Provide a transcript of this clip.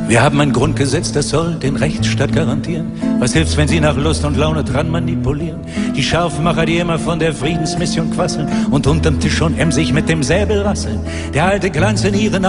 Wir haben ein Grundgesetz, das soll den Rechtsstaat garantieren. Was hilft's, wenn sie nach Lust und Laune dran manipulieren? Die Scharfmacher, die immer von der Friedensmission quasseln und unterm Tisch schon emsig mit dem Säbel rasseln. Der alte Glanz in ihren